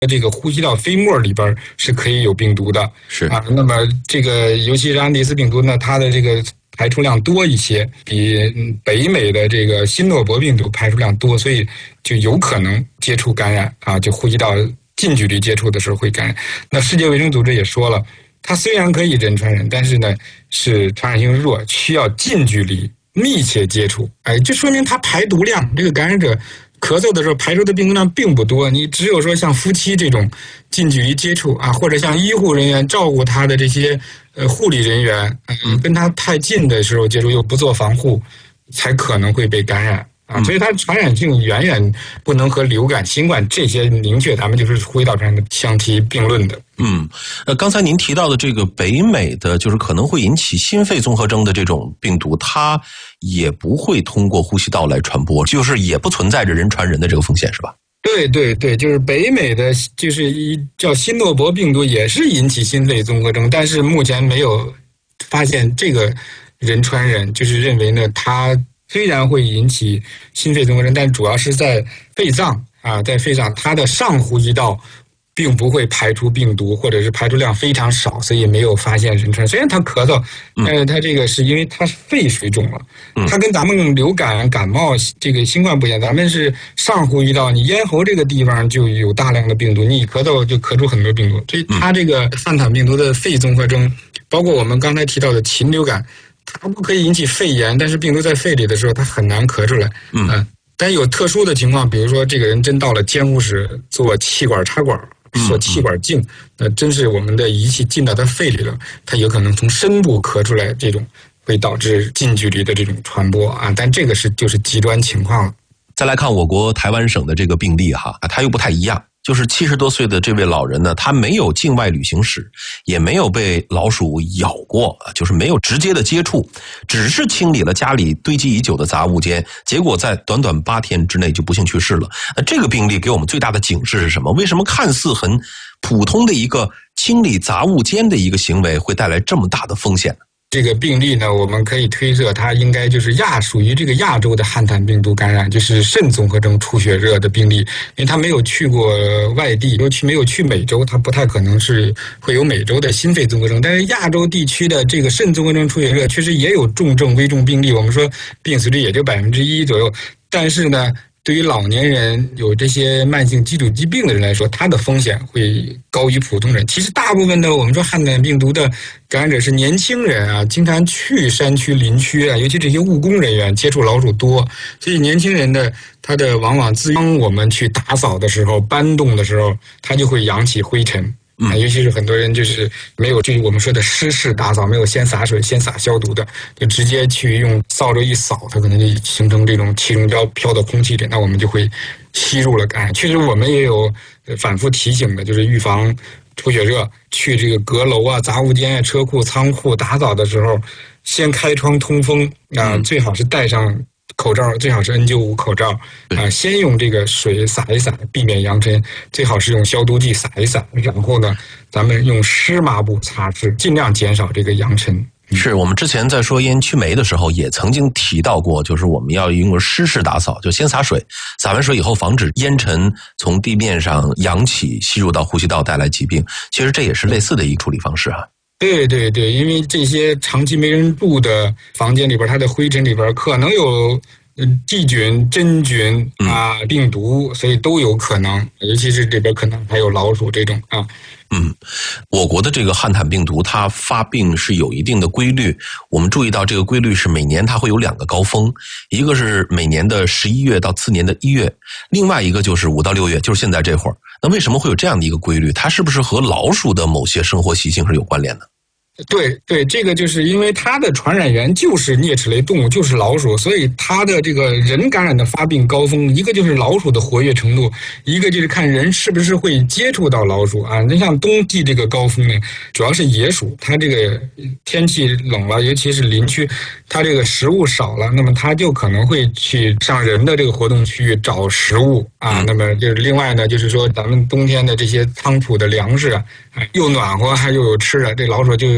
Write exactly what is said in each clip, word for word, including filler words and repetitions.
这个呼吸道飞沫里边是可以有病毒的， 是啊。那么这个尤其是安迪斯病毒呢，它的这个排出量多一些，比北美的这个新诺伯病毒排出量多，所以就有可能接触感染啊，就呼吸道近距离接触的时候会感染。那世界卫生组织也说了，它虽然可以人传人，但是呢是传染性弱，需要近距离密切接触。哎，这说明它排毒量，这个感染者咳嗽的时候排出的病毒量并不多，你只有说像夫妻这种近距离接触啊，或者像医护人员照顾他的这些呃护理人员，嗯，跟他太近的时候接触又不做防护，才可能会被感染啊。所以它传染性远远不能和流感、新冠这些明确咱们就是呼吸道传染的相提并论的。 嗯，呃，刚才您提到的这个北美的就是可能会引起心肺综合征的这种病毒，它也不会通过呼吸道来传播，就是也不存在着人传人的这个风险，是吧？ 对对对，就是北美的就是一叫新诺伯病毒也是引起心肺综合征，但是目前没有发现这个人传人，就是认为呢它虽然会引起心肺综合征，但主要是在肺脏啊，在肺脏它的上呼吸道并不会排出病毒，或者是排出量非常少，所以没有发现人传。虽然他咳嗽，但是他这个是因为他肺水肿了，他跟咱们流感、感冒、这个新冠不一样，咱们是上呼吸道，你咽喉这个地方就有大量的病毒，你一咳嗽就咳出很多病毒。所以他这个汉坦病毒的肺综合征，包括我们刚才提到的禽流感，它不可以引起肺炎，但是病毒在肺里的时候，它很难咳出来。嗯、呃，但有特殊的情况，比如说这个人真到了监护室做气管插管。说气管镜，那真是我们的仪器进到他肺里了，他有可能从深部咳出来，这种会导致近距离的这种传播啊。但这个是就是极端情况了。 再来看我国台湾省的这个病例哈，它又不太一样。就是七十多岁的这位老人呢，他没有境外旅行史，也没有被老鼠咬过，就是没有直接的接触，只是清理了家里堆积已久的杂物间，结果在短短八天之内就不幸去世了。那这个病例给我们最大的警示是什么？为什么看似很普通的一个清理杂物间的一个行为会带来这么大的风险呢？ 这个病例呢，我们可以推测它应该就是亚属于这个亚洲的汉坦病毒感染，就是肾综合征出血热的病例，因为他没有去过外地，尤其没有去美洲，他不太可能是会有美洲的心肺综合征。但是亚洲地区的这个肾综合征出血热确实也有重症危重病例，我们说病死率也就百分之一左右，但是呢，对于老年人有这些慢性基础疾病的人来说，他的风险会高于普通人。其实大部分的我们说汉坦病毒的感染者是年轻人啊，经常去山区林区啊，尤其这些务工人员接触老鼠多，所以年轻人的他的往往自当我们去打扫的时候、搬动的时候，他就会扬起灰尘。啊，尤其是很多人就是没有就是我们说的湿式打扫，没有先洒水、先洒消毒的，就直接去用扫帚一扫，它可能就形成这种气溶胶飘到空气里，那我们就会吸入了感染。确实，我们也有反复提醒的，就是预防出血热，去这个阁楼啊、杂物间啊、车库、仓库打扫的时候，先开窗通风啊，最好是戴上口罩，最好是 N 九十五 口罩啊，先用这个水洒一洒，避免扬尘，最好是用消毒剂洒一洒，然后呢，咱们用湿抹布擦拭，尽量减少这个扬尘。 是我们之前在说烟驱霉的时候也曾经提到过，就是我们要用湿式打扫，就先洒水，洒完水以后防止烟尘从地面上扬起吸入到呼吸道带来疾病。其实这也是类似的一个处理方式啊。 对对对，因为这些长期没人住的房间里边，它的灰尘里边可能有细菌、真菌啊、病毒，所以都有可能，尤其是这边可能还有老鼠这种啊。 嗯，我国的这个汉坦病毒它发病是有一定的规律，我们注意到这个规律是每年它会有两个高峰，一个是每年的十一月到次年的一月，另外一个就是五到六月，就是现在这会儿。那为什么会有这样的一个规律？它是不是和老鼠的某些生活习性是有关联的？ 对对，这个就是因为它的传染源就是啮齿类动物，就是老鼠，所以它的这个人感染的发病高峰，一个就是老鼠的活跃程度，一个就是看人是不是会接触到老鼠啊。那像冬季这个高峰呢，主要是野鼠，它这个天气冷了，尤其是林区，它这个食物少了，那么它就可能会去上人的这个活动区域找食物啊。那么就是另外呢，就是说咱们冬天的这些仓储的粮食啊，又暖和还又有吃的，这老鼠就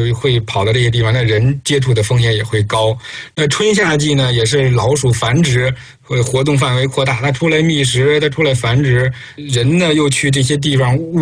会跑到这些地方，那人接触的风险也会高。那春夏季呢，也是老鼠繁殖会活动范围扩大，它出来觅食，它出来繁殖，人呢又去这些地方